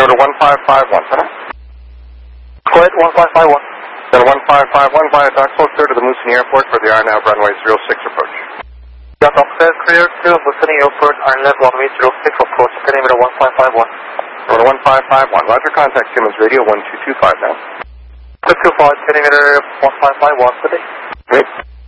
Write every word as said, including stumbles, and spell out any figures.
Center one five five one, Center. Flight one five five one. Center one five five one, via Doxel, clear to the Moosonee Airport for the R N A V runway zero six approach. Yeah, Doxel, clear to Moosonee Airport, R N A V runway zero six approach, perimeter one five five one. Perimeter one five five one, roger, contact Siemens Radio one two two five now. two two five, perimeter one five five one, good day. Great.